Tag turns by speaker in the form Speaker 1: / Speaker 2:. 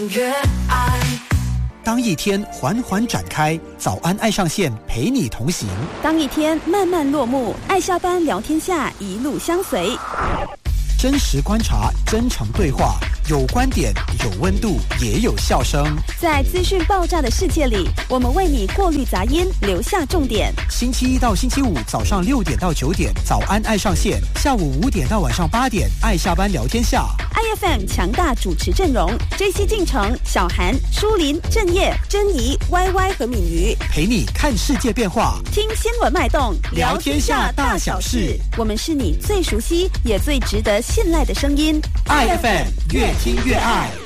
Speaker 1: 越爱。
Speaker 2: 当一天缓缓展开，早安爱上线陪你同行；
Speaker 3: 当一天慢慢落幕，爱下班聊天下一路相随。
Speaker 2: 真实观察，真诚对话，有观点，有温度，也有笑声。
Speaker 3: 在资讯爆炸的世界里，我们为你过滤杂音，留下重点。
Speaker 2: 星期一到星期五早上6点到9点，早安爱上线；下午5点到晚上8点，爱下班聊天下。
Speaker 3: IFM 强大主持阵容：JC进城、小韩、舒林、郑业、珍妮、YY 和敏瑜，
Speaker 2: 陪你看世界变化，
Speaker 3: 听新闻脉动，
Speaker 2: 聊天下大小事。
Speaker 3: 我们是你最熟悉也最值得信赖的声音。
Speaker 2: IFM 越听越爱。